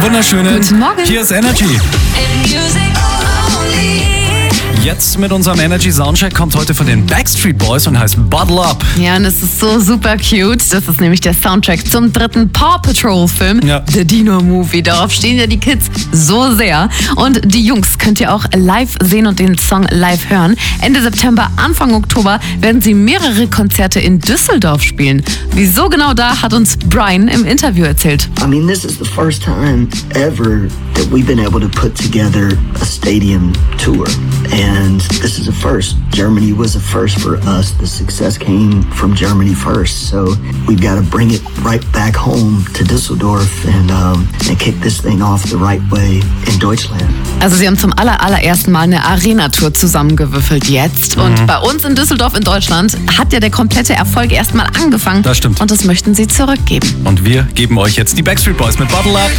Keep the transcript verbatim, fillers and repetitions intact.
wunderschönen Guten Morgen. Hier ist Energy. Jetzt mit unserem Energy Soundcheck kommt heute von den Backstreet Boys und heißt Bottle Up. Ja, und es ist so super cute. Das ist nämlich der Soundtrack zum dritten Paw Patrol Film, Ja. The Dino Movie. Darauf stehen ja die Kids so sehr. Und die Jungs könnt ihr auch live sehen und den Song live hören. Ende September, Anfang Oktober werden sie mehrere Konzerte in Düsseldorf spielen. Wieso genau da, hat uns Brian im Interview erzählt. I mean, this is the first time ever that we've been able to put together a stadium tour. And this is a first. Germany was a first for us. The success came from Germany first. So we've got to bring it right back home to Düsseldorf and, um, and kick this thing off the right way in Deutschland. Also sie haben zum aller, allerersten Mal eine Arena-Tour zusammengewürfelt jetzt. Und bei uns in Düsseldorf in Deutschland hat ja der komplette Erfolg erstmal angefangen. Das stimmt. Und das möchten sie zurückgeben. Und wir geben euch jetzt die Backstreet Boys mit Bottle Up.